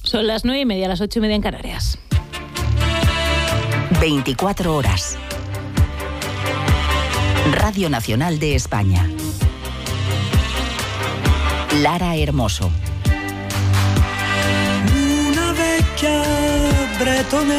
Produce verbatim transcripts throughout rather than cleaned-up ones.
Son las nueve y media, las ocho y media en Canarias. veinticuatro horas. Radio Nacional de España. Lara Hermoso. Una vecchia bretone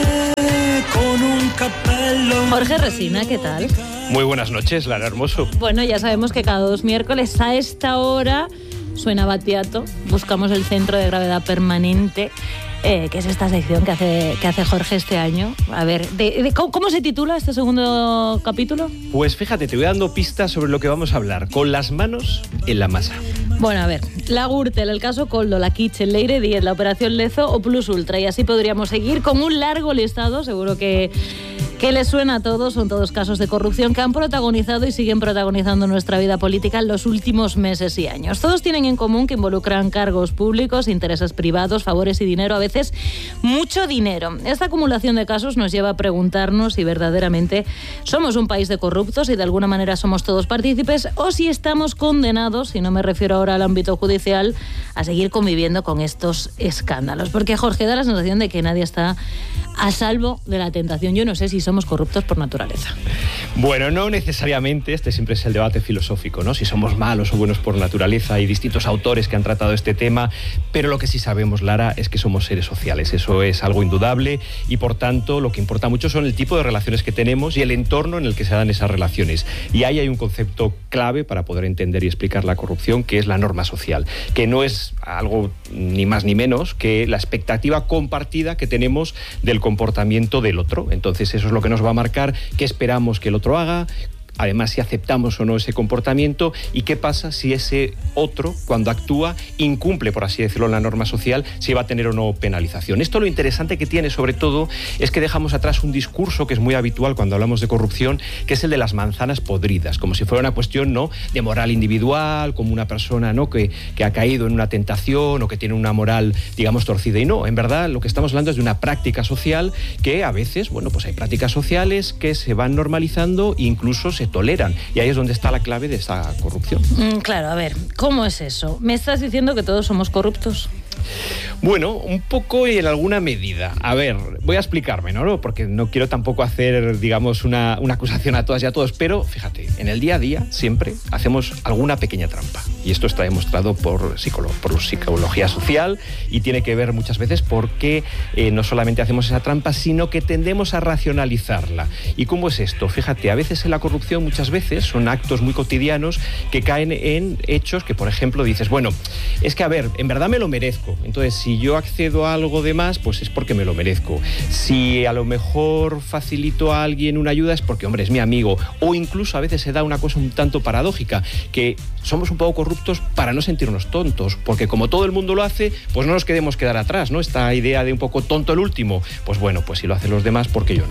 con un cappello. Jorge Resina, ¿qué tal? Muy buenas noches, Lara Hermoso. Bueno, ya sabemos que cada dos miércoles a esta hora suena Battiato. Buscamos el centro de gravedad permanente, eh, que es esta sección que hace, que hace Jorge este año. A ver, de, de, ¿cómo, ¿cómo se titula este segundo capítulo? Pues fíjate, te voy dando pistas sobre lo que vamos a hablar. Con las manos en la masa. Bueno, a ver, la Gürtel, el caso Koldo, la Kitchen, Leire diez, la Operación Lezo o Plus Ultra. Y así podríamos seguir con un largo listado, seguro que... que les suena a todos, son todos casos de corrupción que han protagonizado y siguen protagonizando nuestra vida política en los últimos meses y años. Todos tienen en común que involucran cargos públicos, intereses privados, favores y dinero, a veces mucho dinero. Esta acumulación de casos nos lleva a preguntarnos si verdaderamente somos un país de corruptos y de alguna manera somos todos partícipes, o si estamos condenados, y no me refiero ahora al ámbito judicial, a seguir conviviendo con estos escándalos. Porque, Jorge, da la sensación de que nadie está a salvo de la tentación. Yo no sé si somos corruptos por naturaleza. Bueno, no necesariamente, este siempre es el debate filosófico, ¿no? Si somos malos o buenos por naturaleza. Hay distintos autores que han tratado este tema, pero lo que sí sabemos, Lara, es que somos seres sociales. Eso es algo indudable y, por tanto, lo que importa mucho son el tipo de relaciones que tenemos y el entorno en el que se dan esas relaciones. Y ahí hay un concepto clave para poder entender y explicar la corrupción, que es la norma social, que no es algo ni más ni menos que la expectativa compartida que tenemos del comportamiento del otro. Entonces, eso es lo que nos va a marcar qué esperamos que el otro haga, además si aceptamos o no ese comportamiento, y qué pasa si ese otro, cuando actúa, incumple, por así decirlo, la norma social, si va a tener o no penalización. Esto, lo interesante que tiene, sobre todo, es que dejamos atrás un discurso que es muy habitual cuando hablamos de corrupción, que es el de las manzanas podridas, como si fuera una cuestión, ¿no?, de moral individual, como una persona, ¿no?, que, que ha caído en una tentación o que tiene una moral, digamos, torcida. Y no, en verdad, lo que estamos hablando es de una práctica social que a veces, bueno, pues hay prácticas sociales que se van normalizando e incluso se toleran, y ahí es donde está la clave de esa corrupción. Mm, claro, a ver, ¿cómo es eso? ¿Me estás diciendo que todos somos corruptos? Bueno, un poco y en alguna medida. A ver, voy a explicarme, ¿no? Porque no quiero tampoco hacer, digamos, una, una acusación a todas y a todos, pero fíjate, en el día a día siempre hacemos alguna pequeña trampa. Y esto está demostrado por, psicolo- por psicología social, y tiene que ver muchas veces porque eh, no solamente hacemos esa trampa, sino que tendemos a racionalizarla. ¿Y cómo es esto? Fíjate, a veces en la corrupción, muchas veces son actos muy cotidianos que caen en hechos que, por ejemplo, dices, bueno, es que, a ver, en verdad me lo merezco. Entonces, si yo accedo a algo de más, pues es porque me lo merezco. Si a lo mejor facilito a alguien una ayuda es porque, hombre, es mi amigo. O incluso a veces se da una cosa un tanto paradójica, que somos un poco corruptos para no sentirnos tontos, porque como todo el mundo lo hace, pues no nos queremos quedar atrás, ¿no? Esta idea de un poco tonto el último, pues bueno, pues si lo hacen los demás, ¿por qué yo no?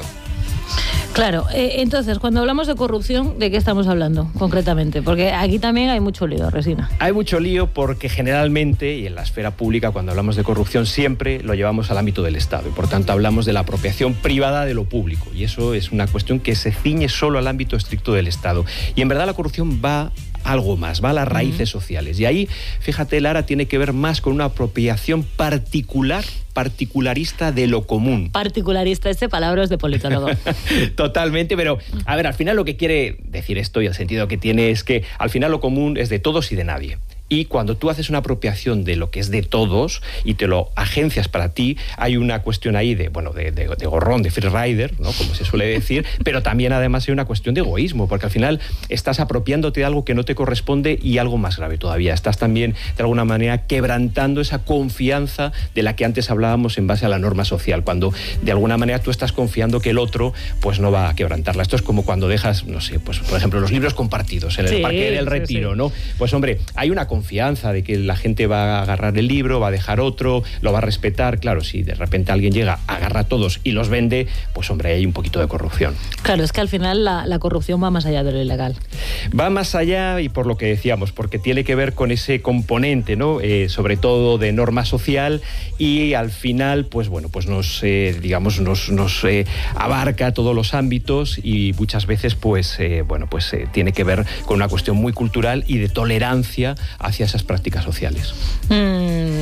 Claro, eh, entonces, cuando hablamos de corrupción, ¿de qué estamos hablando concretamente? Porque aquí también hay mucho lío, Resina. Hay mucho lío porque generalmente, y en la esfera pública, cuando hablamos de corrupción, siempre lo llevamos al ámbito del Estado, y por tanto hablamos de la apropiación privada de lo público, y eso es una cuestión que se ciñe solo al ámbito estricto del Estado. Y en verdad la corrupción va algo más, va a las raíces sociales. Y ahí, fíjate, Lara, tiene que ver más con una apropiación particular, particularista de lo común. Particularista, este palabra es de politólogo. Totalmente, pero a ver, al final lo que quiere decir esto, y el sentido que tiene, es que al final lo común es de todos y de nadie. Y cuando tú haces una apropiación de lo que es de todos y te lo agencias para ti, hay una cuestión ahí de, bueno, de, de, de gorrón, de free rider, ¿no?, como se suele decir, pero también además hay una cuestión de egoísmo, porque al final estás apropiándote de algo que no te corresponde, y algo más grave todavía, estás también de alguna manera quebrantando esa confianza de la que antes hablábamos en base a la norma social, cuando de alguna manera tú estás confiando que el otro pues no va a quebrantarla. Esto es como cuando dejas, no sé, pues por ejemplo los libros compartidos en el sí, Parque del Retiro, sí, sí. ¿no? Pues hombre, hay una confianza de que la gente va a agarrar el libro, va a dejar otro, lo va a respetar. Claro, si de repente alguien llega, agarra a todos y los vende, pues hombre, hay un poquito de corrupción. Claro, es que al final la, la corrupción va más allá de lo ilegal. Va más allá, y por lo que decíamos, porque tiene que ver con ese componente, ¿no? Eh, sobre todo de norma social, y al final, pues bueno, pues nos, eh, digamos, nos, nos eh, abarca todos los ámbitos, y muchas veces, pues, eh, bueno, pues eh, tiene que ver con una cuestión muy cultural y de tolerancia hacia esas prácticas sociales. Mm,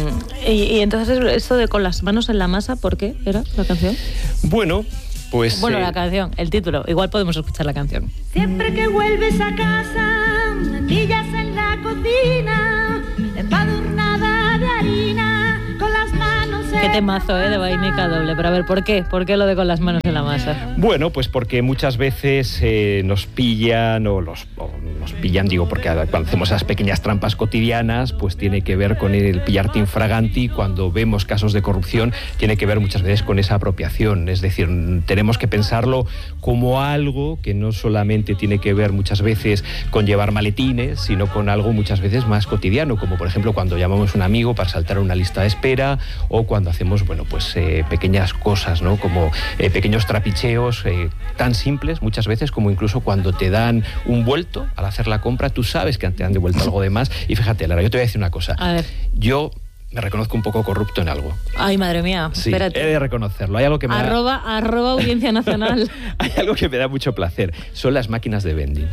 Y, y entonces esto de con las manos en la masa, ¿por qué era la canción? Bueno, pues... Bueno, eh, la canción, el título. Igual podemos escuchar la canción. Siempre que vuelves a casa, me pillas en la cocina, embadurnada de harina, con las manos en Qué temazo, ¿eh? De Vainica Doble. Pero a ver, ¿por qué? ¿Por qué lo de con las manos en la masa? Bueno, pues porque muchas veces eh, nos pillan o, los, o nos pillan, digo, porque cuando hacemos esas pequeñas trampas cotidianas, pues tiene que ver con el pillarte infraganti. Cuando vemos casos de corrupción, tiene que ver muchas veces con esa apropiación. Es decir, tenemos que pensarlo como algo que no solamente tiene que ver muchas veces con llevar maletines, sino con algo muchas veces más cotidiano, como por ejemplo cuando llamamos a un amigo para saltar una lista de espera, o cuando hacemos, bueno, pues eh, pequeñas cosas, ¿no? Como eh, pequeños trapicheos eh, tan simples muchas veces como incluso cuando te dan un vuelto al hacer la compra, tú sabes que te han devuelto algo de más. Y fíjate, Lara, yo te voy a decir una cosa. A ver. Yo me reconozco un poco corrupto en algo. Ay, madre mía, Sí, espérate. he de reconocerlo. Hay algo que me Arroba, da... arroba Audiencia Nacional. Hay algo que me da mucho placer. Son las máquinas de vending.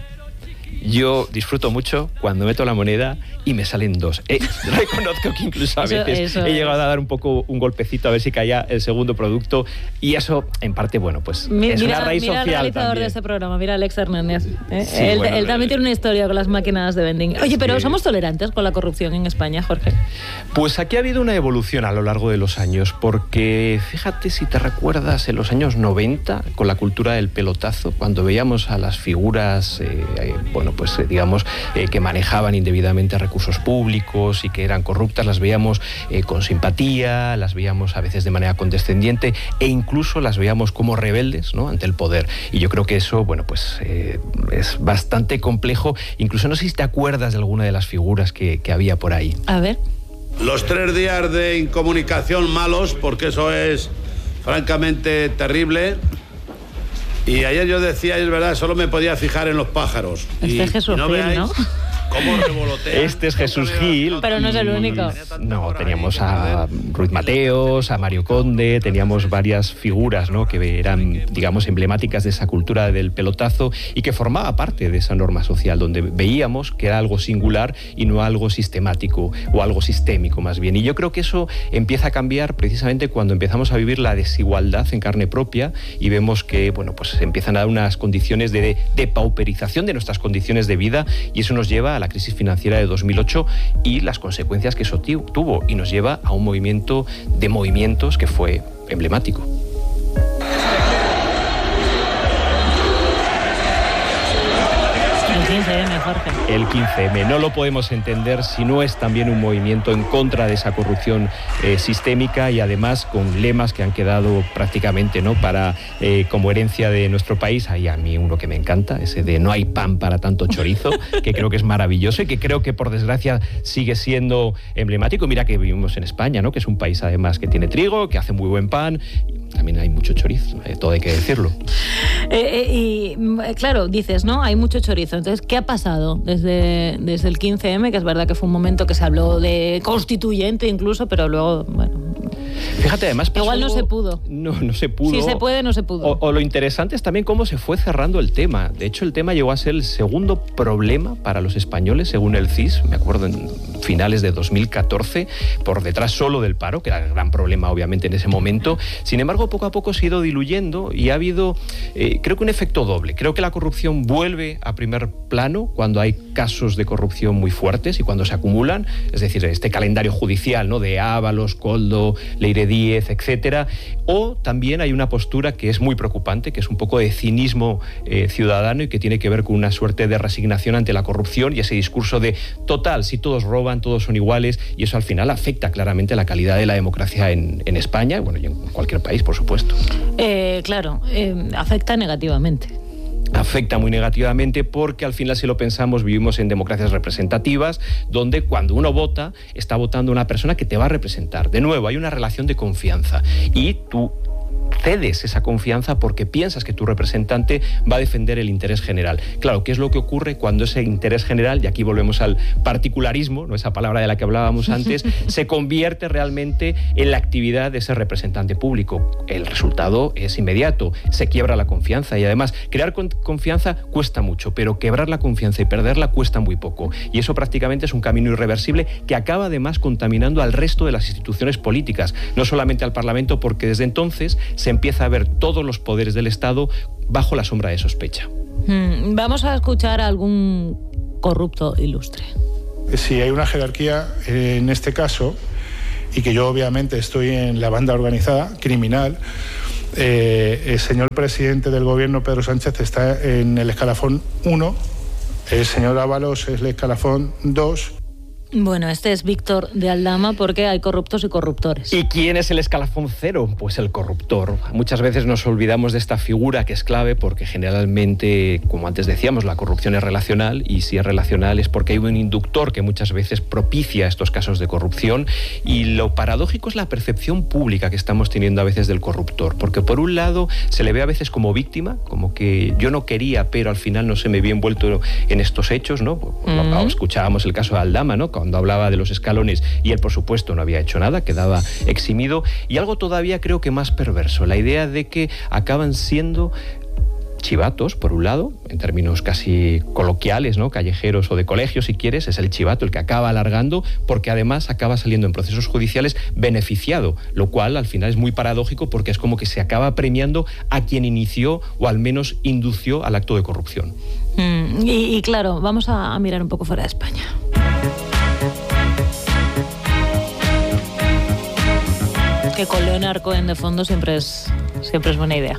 Yo disfruto mucho cuando meto la moneda y me salen dos. Eh, reconozco que incluso a Eso- veces eso he es. llegado a dar un poco un golpecito a ver si caía el segundo producto, y eso, en parte, bueno, pues Mi- es mira, una raíz mira al social realizador también. de este programa, mira a Alex Hernández. ¿eh? Sí, él, bueno, él también tiene una historia con las máquinas de vending. Oye, pero que- ¿somos tolerantes con la corrupción en España, Jorge? Pues aquí ha habido una evolución a lo largo de los años, porque fíjate si te recuerdas en los años noventa, con la cultura del pelotazo, cuando veíamos a las figuras, eh, eh, bueno, pues eh, digamos, eh, que manejaban indebidamente recursos públicos y que eran corruptas, las veíamos eh, con simpatía, las veíamos a veces de manera condescendiente e incluso las veíamos como rebeldes, ¿no?, ante el poder. Y yo creo que eso, bueno, pues eh, es bastante complejo. Incluso no sé si te acuerdas de alguna de las figuras que, que había por ahí. A ver. Los tres días de incomunicación malos, porque eso es francamente terrible. Y ayer yo decía, y es verdad, solo me podía fijar en los pájaros. Este y, es Jesús y no Gil, veáis ¿no? cómo revolotea. Este es Jesús Gil. Pero no es el único. No, teníamos a Ruiz Mateos, a Mario Conde, teníamos varias figuras, ¿no?, que eran, digamos, emblemáticas de esa cultura del pelotazo y que formaba parte de esa norma social, donde veíamos que era algo singular y no algo sistemático o algo sistémico más bien. Y yo creo que eso empieza a cambiar precisamente cuando empezamos a vivir la desigualdad en carne propia y vemos que, bueno, pues se empiezan a dar unas condiciones de, de pauperización de nuestras condiciones de vida, y eso nos lleva a la crisis financiera de dos mil ocho y las consecuencias que eso tuvo, y nos lleva a un movimiento de movimientos que fue emblemático. El quince eme, Jorge. El quince eme. No lo podemos entender si no es también un movimiento en contra de esa corrupción eh, sistémica, y además con lemas que han quedado prácticamente, ¿no?, para eh, como herencia de nuestro país. Hay a mí uno que me encanta, ese de no hay pan para tanto chorizo, que creo que es maravilloso y que creo que por desgracia sigue siendo emblemático. Mira que vivimos en España, ¿no?, que es un país además que tiene trigo, que hace muy buen pan. También hay mucho chorizo, eh, todo hay que decirlo. Eh, eh, y mm, claro, dices, ¿no? Hay mucho chorizo. Entonces, ¿qué ha pasado desde, desde el quince eme? Que es verdad que fue un momento que se habló de constituyente incluso, pero luego, bueno... Fíjate, además... pasó Igual no algo- se pudo. No, no se pudo. Si se puede, no se pudo. O, o lo interesante es también cómo se fue cerrando el tema. De hecho, el tema llegó a ser el segundo problema para los españoles, según el C I S, me acuerdo, en finales de dos mil catorce, por detrás solo del paro, que era el gran problema, obviamente, en ese momento. Sin embargo, poco a poco se ha ido diluyendo y ha habido, eh, creo que un efecto doble. Creo que la corrupción vuelve a primer plano cuando hay casos de corrupción muy fuertes y cuando se acumulan, es decir, este calendario judicial, ¿no?, de Ábalos, Koldo, Leire Díez, etcétera. O también hay una postura que es muy preocupante, que es un poco de cinismo eh, ciudadano y que tiene que ver con una suerte de resignación ante la corrupción y ese discurso de total, si todos roban, todos son iguales, y eso al final afecta claramente la calidad de la democracia en, en España, bueno, y en cualquier país, por supuesto. Eh, claro, eh, afecta negativamente. Afecta muy negativamente porque al final, si lo pensamos, vivimos en democracias representativas donde cuando uno vota está votando a una persona que te va a representar. De nuevo, hay una relación de confianza y tú cedes esa confianza porque piensas que tu representante va a defender el interés general. Claro, ¿qué es lo que ocurre cuando ese interés general, y aquí volvemos al particularismo, ¿no?, esa palabra de la que hablábamos antes, se convierte realmente en la actividad de ese representante público? El resultado es inmediato, se quiebra la confianza, y además crear con- confianza cuesta mucho, pero quebrar la confianza y perderla cuesta muy poco, y eso prácticamente es un camino irreversible que acaba además contaminando al resto de las instituciones políticas, no solamente al Parlamento, porque desde entonces se empieza a ver todos los poderes del Estado bajo la sombra de sospecha. Mm, vamos a escuchar a algún corrupto ilustre. Si hay una jerarquía en este caso, y que yo obviamente estoy en la banda organizada criminal, eh, el señor presidente del gobierno, Pedro Sánchez, está en el escalafón uno, el señor Ábalos es el escalafón dos. Bueno, este es Víctor de Aldama, porque hay corruptos y corruptores. ¿Y quién es el escalafón cero? Pues el corruptor. Muchas veces nos olvidamos de esta figura que es clave porque generalmente, como antes decíamos, la corrupción es relacional, y si es relacional es porque hay un inductor que muchas veces propicia estos casos de corrupción, y lo paradójico es la percepción pública que estamos teniendo a veces del corruptor, porque por un lado se le ve a veces como víctima, como que yo no quería, pero al final no se me vi envuelto en estos hechos, ¿no? Uh-huh. Escuchábamos el caso de Aldama, ¿no?, cuando hablaba de los escalones, y él por supuesto no había hecho nada, quedaba eximido, y algo todavía creo que más perverso, la idea de que acaban siendo chivatos, por un lado, en términos casi coloquiales, ¿no?, callejeros o de colegio, si quieres, es el chivato el que acaba alargando, porque además acaba saliendo en procesos judiciales beneficiado, lo cual al final es muy paradójico, porque es como que se acaba premiando a quien inició o al menos indució al acto de corrupción. Mm, y, y claro, vamos a, a mirar un poco fuera de España. Que con Leonard Cohen de fondo siempre es, siempre es buena idea.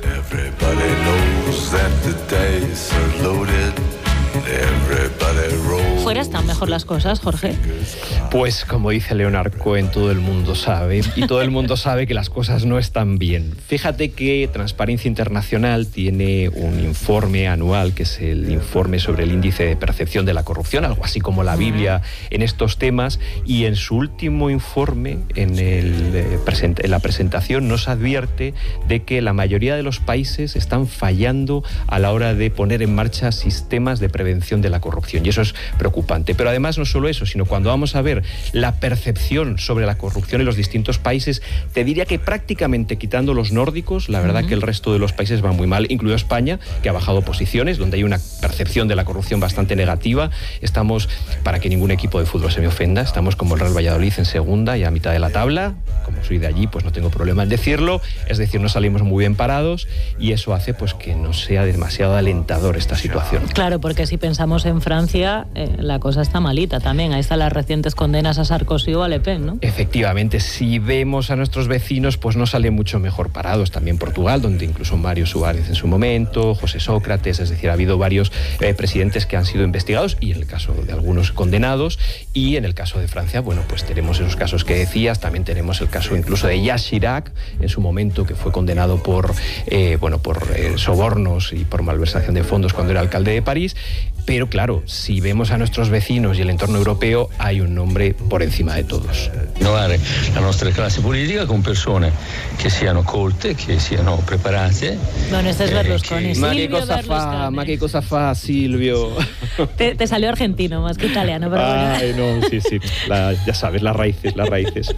¿Fuera están mejor las cosas, Jorge? Pues como dice Leonard Cohen, todo el mundo sabe, y todo el mundo sabe que las cosas no están bien. Fíjate que Transparencia Internacional tiene un informe anual, que es el informe sobre el índice de percepción de la corrupción, algo así como la Biblia en estos temas, y en su último informe, en, el, eh, present- en la presentación, nos advierte de que la mayoría de los países están fallando a la hora de poner en marcha sistemas de prevención de la corrupción, y eso es preocupante. Pero además no solo eso, sino cuando vamos a ver la percepción sobre la corrupción en los distintos países, te diría que prácticamente quitando los nórdicos, la verdad uh-huh. que el resto de los países va muy mal, incluido España, que ha bajado posiciones, donde hay una percepción de la corrupción bastante negativa. Estamos, para que ningún equipo de fútbol se me ofenda, estamos como el Real Valladolid en segunda y a mitad de la tabla. Como soy de allí, pues no tengo problema en decirlo, es decir, no salimos muy bien parados, y eso hace pues que no sea demasiado alentador esta situación. Claro, porque si pensamos en Francia, eh, la cosa está malita también. Ahí están las recientes condenas a Sarkozy o a Le Pen, ¿no? Efectivamente, si vemos a nuestros vecinos, pues no salen mucho mejor parados. También Portugal, donde incluso Mário Soares en su momento, José Sócrates, es decir, ha habido varios eh, presidentes que han sido investigados, y en el caso de algunos condenados, y en el caso de Francia, bueno, pues tenemos esos casos que decías, también tenemos el caso incluso de Jacques Chirac, en su momento, que fue condenado por, eh, bueno, por eh, sobornos y por malversación de fondos cuando era alcalde de París. Pero claro, si vemos a nuestros vecinos y el entorno europeo, hay un nombre por encima de todos. Innovare la nostra classe politica con persone che siano colte, che siano preparate. Bueno, este es Berlusconi. Eh, ma che cosa fa, ma che cosa fa Silvio? Te, te salió argentino más que italiano, pero bueno. Ay, no, sí, sí, la, ya sabes, las raíces, las raíces.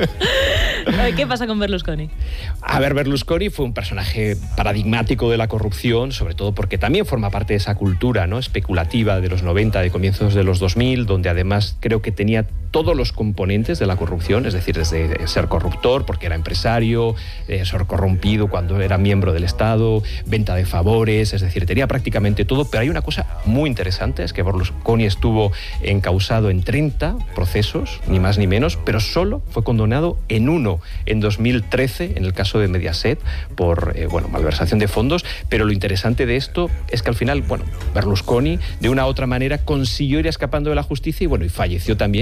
¿Qué pasa con Berlusconi? A ver, Berlusconi fue un personaje paradigmático de la corrupción, sobre todo porque también forma parte de esa cultura, ¿no?, especulativa de los noventa, de comienzos de los dos mil, donde además creo que tenía todos los componentes de la corrupción, es decir, desde ser corruptor, porque era empresario, eh, ser corrompido cuando era miembro del Estado, venta de favores, es decir, tenía prácticamente todo. Pero hay una cosa muy interesante, es que Berlusconi estuvo encausado en treinta procesos, ni más ni menos, pero solo fue condenado en uno, en dos mil trece, en el caso de Mediaset, por eh, bueno, malversación de fondos. Pero lo interesante de esto es que al final, bueno, Berlusconi, de una u otra manera, consiguió ir escapando de la justicia y, bueno, y falleció también, y entonces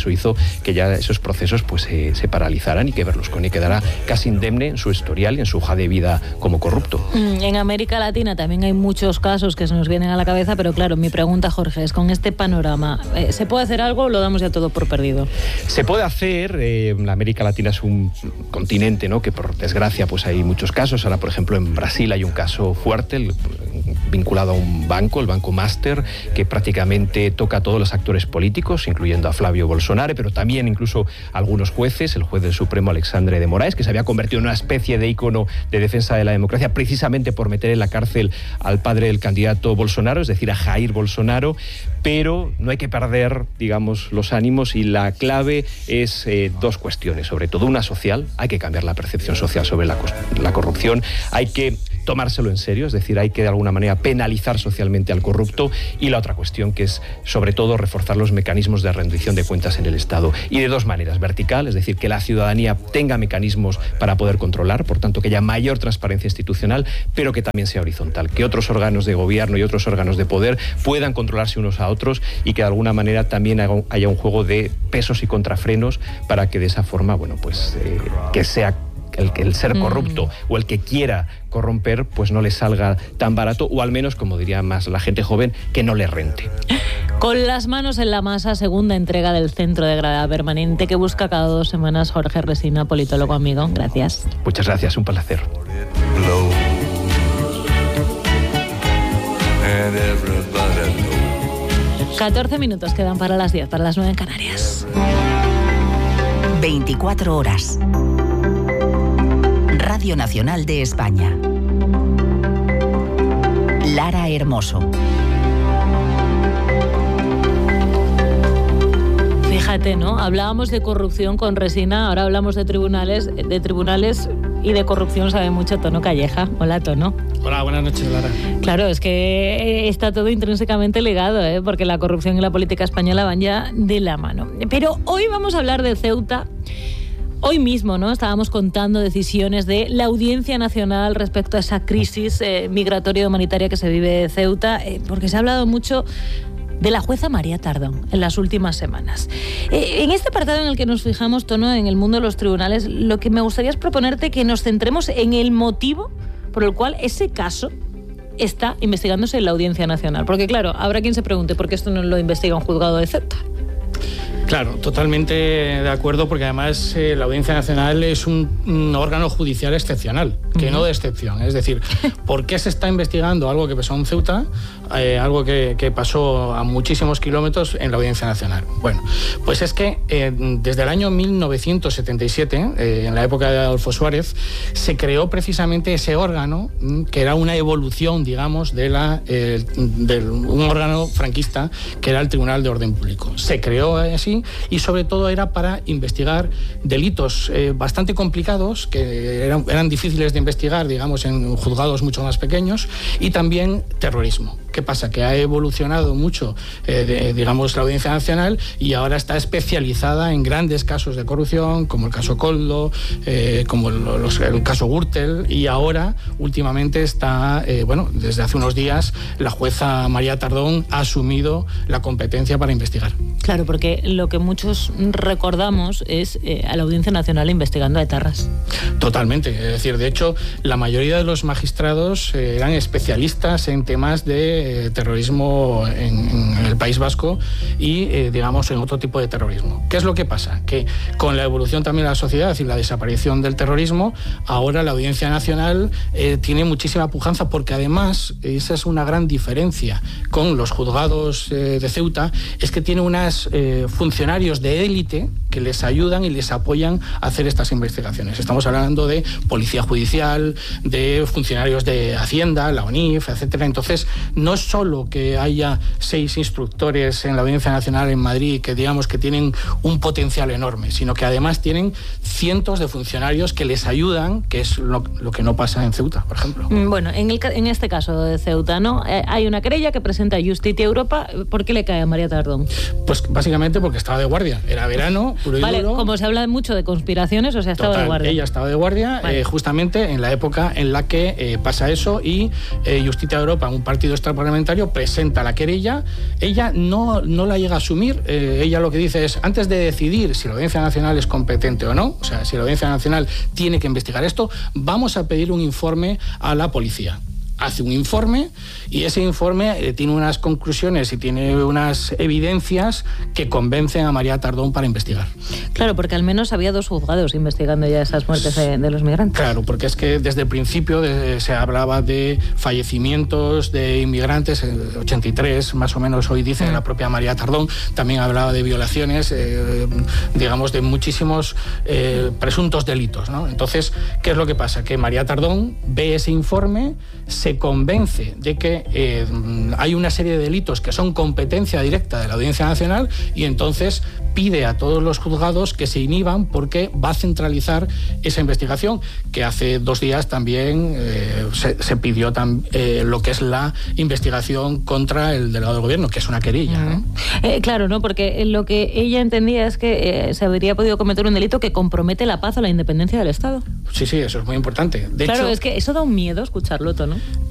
eso hizo que ya esos procesos pues se, se paralizaran y que Berlusconi quedara casi indemne en su historial y en su hoja de vida como corrupto. En América Latina también hay muchos casos que se nos vienen a la cabeza, pero claro, mi pregunta, Jorge, es con este panorama, ¿se puede hacer algo o lo damos ya todo por perdido? Se puede hacer, eh, la América Latina es un continente, ¿no?, que por desgracia pues hay muchos casos. Ahora, por ejemplo, en Brasil hay un caso fuerte el, vinculado a un banco, el Banco Master, que prácticamente toca a todos los actores políticos, incluyendo a Flavio Bolsonaro, pero también incluso a algunos jueces, el juez del Supremo Alexandre de Moraes, que se había convertido en una especie de ícono de defensa de la democracia precisamente por meter en la cárcel al padre del candidato Bolsonaro, es decir, a Jair Bolsonaro. Pero no hay que perder, digamos, los ánimos, y la clave es eh, dos cuestiones, sobre todo una social. Hay que cambiar la percepción social sobre la, la corrupción, hay que tomárselo en serio, es decir, hay que de alguna manera penalizar socialmente al corrupto, y la otra cuestión que es sobre todo reforzar los mecanismos de rendición de cuentas en el Estado, y de dos maneras: vertical, es decir, que la ciudadanía tenga mecanismos para poder controlar, por tanto que haya mayor transparencia institucional, pero que también sea horizontal, que otros órganos de gobierno y otros órganos de poder puedan controlarse unos a otros, y que de alguna manera también haya un juego de pesos y contrafrenos para que de esa forma, bueno, pues eh, que sea el, el ser corrupto mm. o el que quiera corromper, pues no le salga tan barato, o al menos, como diría más la gente joven, que no le rente. Con las manos en la masa, segunda entrega del Centro de Gravedad Permanente que busca cada dos semanas Jorge Resina, politólogo amigo. Gracias. Muchas gracias, un placer. catorce minutos quedan para las diez, para las nueve en Canarias. veinticuatro horas. Radio Nacional de España. Lara Hermoso. Fíjate, ¿no? Hablábamos de corrupción con Resina, ahora hablamos de tribunales, de tribunales y de corrupción sabe mucho Tono Calleja. Hola, Tono. Hola, buenas noches, Lara. Claro, es que está todo intrínsecamente ligado, ¿eh? Porque la corrupción y la política española van ya de la mano. Pero hoy vamos a hablar de Ceuta. Hoy mismo, ¿no?, estábamos contando decisiones de la Audiencia Nacional respecto a esa crisis eh, migratoria y humanitaria que se vive en Ceuta, eh, porque se ha hablado mucho de la jueza María Tardón en las últimas semanas. Eh, en este apartado en el que nos fijamos, Tono, en el mundo de los tribunales, lo que me gustaría es proponerte que nos centremos en el motivo por el cual ese caso está investigándose en la Audiencia Nacional. Porque claro, habrá quien se pregunte por qué esto no lo investiga un juzgado de Ceuta. Claro, totalmente de acuerdo, porque además eh, la Audiencia Nacional es un, un órgano judicial excepcional, que uh-huh. no de excepción. Es decir, ¿por qué se está investigando algo que pasó en Ceuta, eh, algo que, que pasó a muchísimos kilómetros en la Audiencia Nacional? Bueno, pues es que eh, desde el año mil novecientos setenta y siete, eh, en la época de Adolfo Suárez, se creó precisamente ese órgano, que era una evolución, digamos, de, la, eh, de un órgano franquista, que era el Tribunal de Orden Público. Se creó así, y sobre todo era para investigar delitos eh, bastante complicados, que eran, eran difíciles de investigar, digamos, en juzgados mucho más pequeños, y también terrorismo. ¿Qué pasa? Que ha evolucionado mucho, eh, de, digamos, la Audiencia Nacional, y ahora está especializada en grandes casos de corrupción, como el caso Koldo, eh, como el, los, el caso Gürtel, y ahora, últimamente, está, eh, bueno, desde hace unos días, la jueza María Tardón ha asumido la competencia para investigar. Claro, porque lo que muchos recordamos es eh, a la Audiencia Nacional investigando a etarras. Totalmente. Es decir, de hecho, la mayoría de los magistrados eh, eran especialistas en temas de eh, terrorismo en, en el País Vasco y, eh, digamos, en otro tipo de terrorismo. ¿Qué es lo que pasa? Que con la evolución también de la sociedad y la desaparición del terrorismo, ahora la Audiencia Nacional eh, tiene muchísima pujanza, porque además, esa es una gran diferencia con los juzgados eh, de Ceuta, es que tiene unas eh, funcionarios de élite que les ayudan y les apoyan a hacer estas investigaciones. Estamos hablando de policía judicial, de funcionarios de Hacienda, la ONIF, etcétera. Entonces, no es solo que haya seis instructores en la Audiencia Nacional en Madrid que, digamos, que tienen un potencial enorme, sino que además tienen cientos de funcionarios que les ayudan, que es lo, lo que no pasa en Ceuta, por ejemplo. Bueno, en, el, en este caso de Ceuta, ¿no? Eh, hay una querella que presenta Justitia Europa. ¿Por qué le cae a María Tardón? Pues básicamente porque estaba de guardia. Era verano, puro y vale, duro. Como se habla mucho de conspiraciones, o sea, estaba Total, de guardia. Ella estaba de guardia, vale. eh, justamente en la época en la que eh, pasa eso, y eh, Justitia Europa, un partido extra, parlamentario, presenta la querella, ella no, no la llega a asumir, eh, ella lo que dice es, antes de decidir si la Audiencia Nacional es competente o no, o sea, si la Audiencia Nacional tiene que investigar esto, vamos a pedir un informe a la policía. Hace un informe y ese informe eh, tiene unas conclusiones y tiene unas evidencias que convencen a María Tardón para investigar. Claro, porque al menos había dos juzgados investigando ya esas muertes de, de los migrantes. Claro, porque es que desde el principio de, se hablaba de fallecimientos de inmigrantes, en ochenta y tres más o menos hoy dice mm. la propia María Tardón, también hablaba de violaciones, eh, digamos de muchísimos eh, presuntos delitos, ¿no? Entonces, ¿qué es lo que pasa? Que María Tardón ve ese informe, se convence de que eh, hay una serie de delitos que son competencia directa de la Audiencia Nacional y entonces pide a todos los juzgados que se inhiban porque va a centralizar esa investigación, que hace dos días también eh, se, se pidió tam, eh, lo que es la investigación contra el delegado del gobierno, que es una querella, ¿no? Uh-huh. eh, claro, ¿no? Porque lo que ella entendía es que eh, se habría podido cometer un delito que compromete la paz o la independencia del Estado. Sí, sí, eso es muy importante. De claro, hecho, es que eso da un miedo escucharlo, ¿no?